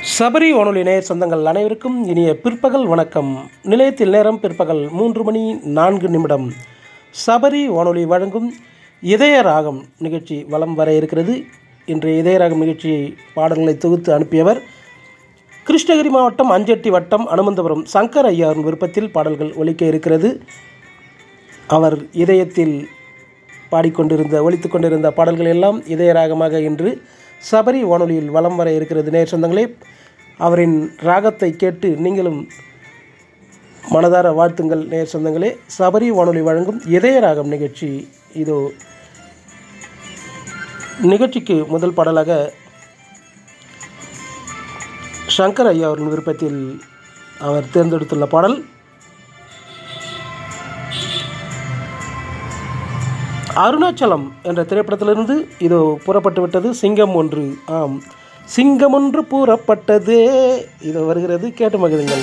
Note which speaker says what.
Speaker 1: சபரி வானொலி நேயர் சொந்தங்கள் அனைவருக்கும் இனிய பிற்பகல் வணக்கம். நிலையத்தில் நேரம் பிற்பகல் 3:04. சபரி வானொலி வழங்கும் இதய ராகம் நிகழ்ச்சி வலம் வர இருக்கிறது. இன்றைய இதய ராகம் நிகழ்ச்சியை பாடல்களை தொகுத்து அனுப்பியவர் கிருஷ்ணகிரி மாவட்டம் அஞ்செட்டி வட்டம் அனுமந்தபுரம் சங்கர் ஐயாவின் விருப்பத்தில் பாடல்கள் ஒலிக்க இருக்கிறது. அவர் இதயத்தில் ஒலித்து கொண்டிருந்த பாடல்கள் எல்லாம் இதய ராகமாக இன்று சபரி வானொலியில் வலம் வர இருக்கிறது. நேர் சொந்தங்களே, அவரின் ராகத்தை கேட்டு நீங்களும் மனதார வாழ்த்துங்கள். நேர் சொந்தங்களே, சபரி வானொலி வழங்கும் இதய ராகம் நிகழ்ச்சி இதோ. நிகழ்ச்சிக்கு முதல் பாடலாக சங்கர் ஐயா அவரின் விருப்பத்தில் அவர் தேர்ந்தெடுத்துள்ள பாடல் அருணாச்சலம் என்ற திரைப்படத்திலிருந்து இதோ புறப்பட்டு விட்டது. சிங்கம் ஒன்று, ஆம், சிங்கம் ஒன்று புறப்பட்டதே இதோ வருகிறது. கேட்டு மகிழுங்கள்.